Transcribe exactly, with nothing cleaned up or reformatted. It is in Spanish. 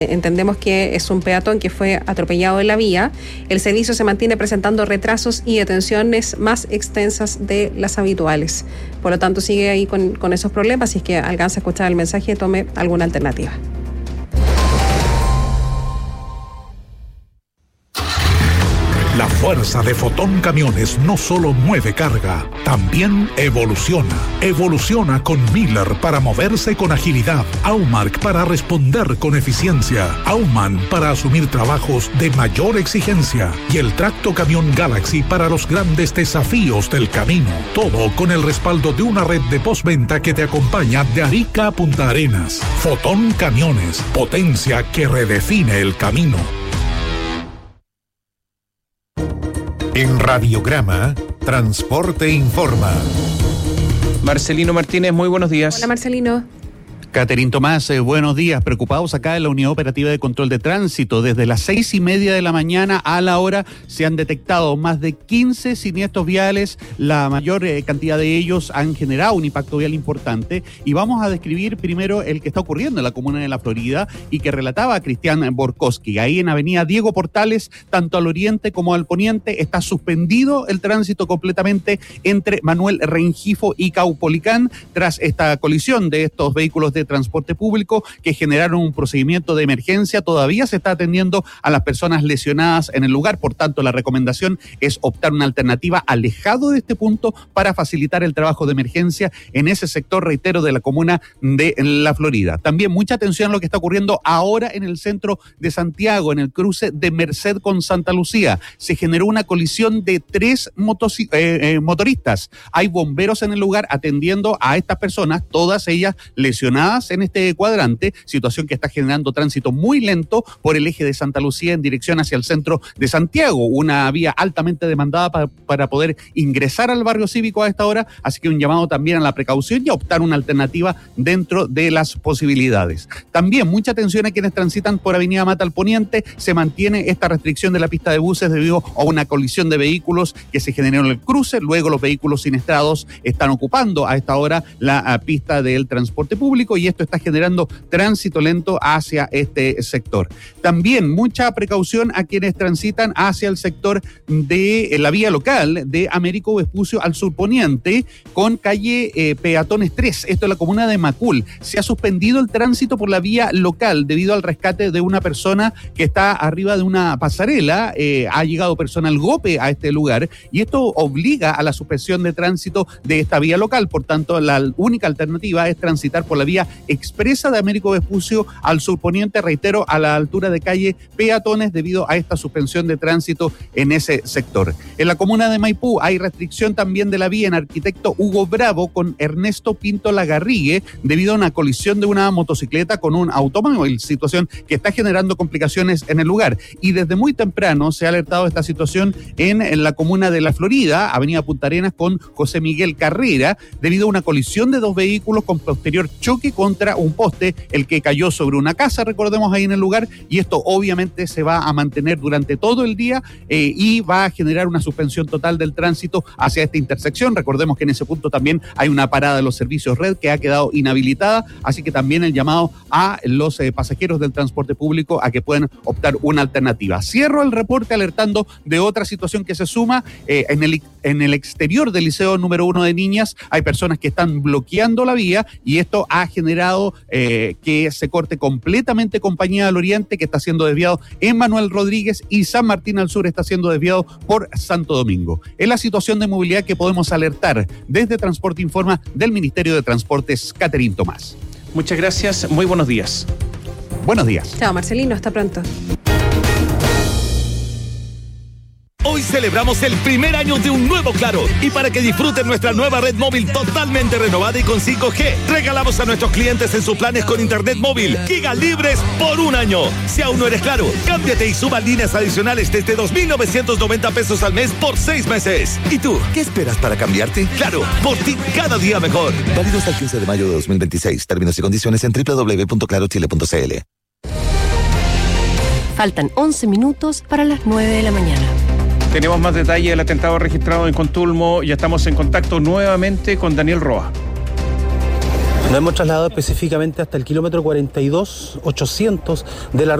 Entendemos que es un peatón que fue atropellado en la vía. El servicio se mantiene presentando retrasos y detenciones más extensas de las habituales. Por lo tanto, sigue ahí con, con esos problemas. Si es que alcanza a escuchar el mensaje, tome alguna alternativa. La fuerza de Fotón Camiones no solo mueve carga, también evoluciona. Evoluciona con Miller para moverse con agilidad, Aumark para responder con eficiencia, Aumann para asumir trabajos de mayor exigencia y el Tracto Camión Galaxy para los grandes desafíos del camino. Todo con el respaldo de una red de postventa que te acompaña de Arica a Punta Arenas. Fotón Camiones, potencia que redefine el camino. En Radiograma, Transporte Informa. Marcelino Martínez, muy buenos días. Hola, Marcelino. Caterín Tomás, eh, buenos días. Preocupados acá en la Unidad Operativa de Control de Tránsito. Desde las seis y media de la mañana a la hora se han detectado más de quince siniestros viales. La mayor eh, cantidad de ellos han generado un impacto vial importante. Y vamos a describir primero el que está ocurriendo en la comuna de La Florida y que relataba a Cristian Borkowski. Ahí en Avenida Diego Portales, tanto al oriente como al poniente, está suspendido el tránsito completamente entre Manuel Rengifo y Caupolicán tras esta colisión de estos vehículos de transporte público que generaron un procedimiento de emergencia. Todavía se está atendiendo a las personas lesionadas en el lugar, por tanto la recomendación es optar una alternativa alejado de este punto para facilitar el trabajo de emergencia en ese sector, reitero, de la comuna de La Florida. También mucha atención a lo que está ocurriendo ahora en el centro de Santiago, en el cruce de Merced con Santa Lucía. Se generó una colisión de tres motoci- eh, eh, motoristas. Hay bomberos en el lugar atendiendo a estas personas, todas ellas lesionadas en este cuadrante, situación que está generando tránsito muy lento por el eje de Santa Lucía en dirección hacia el centro de Santiago, una vía altamente demandada para, para poder ingresar al barrio cívico a esta hora, así que un llamado también a la precaución y a optar una alternativa dentro de las posibilidades. También mucha atención a quienes transitan por Avenida Mata al Poniente, se mantiene esta restricción de la pista de buses debido a una colisión de vehículos que se generó en el cruce, luego los vehículos siniestrados están ocupando a esta hora la a, pista del transporte público y esto está generando tránsito lento hacia este sector. También mucha precaución a quienes transitan hacia el sector de la vía local de Américo Vespucio al surponiente con calle eh, Peatones tres, esto es la comuna de Macul. Se ha suspendido el tránsito por la vía local debido al rescate de una persona que está arriba de una pasarela, eh, ha llegado personal GOPE a este lugar y esto obliga a la suspensión de tránsito de esta vía local, por tanto la única alternativa es transitar por la vía expresa de Américo Vespucio al surponiente, reitero, a la altura de calle Peatones debido a esta suspensión de tránsito en ese sector. En la comuna de Maipú hay restricción también de la vía en Arquitecto Hugo Bravo con Ernesto Pinto Lagarrigue debido a una colisión de una motocicleta con un automóvil, situación que está generando complicaciones en el lugar. Y desde muy temprano se ha alertado esta situación en, en la comuna de La Florida, Avenida Punta Arenas con José Miguel Carrera, debido a una colisión de dos vehículos con posterior choque contra un poste, el que cayó sobre una casa, recordemos ahí en el lugar, y esto obviamente se va a mantener durante todo el día eh, y va a generar una suspensión total del tránsito hacia esta intersección. Recordemos que en ese punto también hay una parada de los servicios red que ha quedado inhabilitada, así que también el llamado a los eh, pasajeros del transporte público a que puedan optar una alternativa. Cierro el reporte alertando de otra situación que se suma eh, en el en el exterior del Liceo número uno de Niñas hay personas que están bloqueando la vía y esto ha generado eh, que se corte completamente Compañía del Oriente, que está siendo desviado en Manuel Rodríguez, y San Martín al Sur está siendo desviado por Santo Domingo. Es la situación de movilidad que podemos alertar desde Transporte Informa del Ministerio de Transportes. Caterín Tomás. Muchas gracias, muy buenos días. Buenos días. Chao, Marcelino, hasta pronto. Hoy celebramos el primer año de un nuevo Claro y para que disfruten nuestra nueva red móvil totalmente renovada y con cinco G, regalamos a nuestros clientes en sus planes con internet móvil giga libres por un año. Si aún no eres Claro, cámbiate y suba líneas adicionales desde dos mil novecientos noventa pesos al mes por seis meses. ¿Y tú, qué esperas para cambiarte? Claro, por ti cada día mejor. Válido hasta el quince de mayo de dos mil veintiséis. Términos y condiciones en doble u doble u doble u punto claro chile punto c l. Faltan once minutos para las nueve de la mañana. Tenemos más detalles del atentado registrado en Contulmo. Ya estamos en contacto nuevamente con Daniel Roa. Nos hemos trasladado específicamente hasta el kilómetro cuarenta y dos, ochocientos de la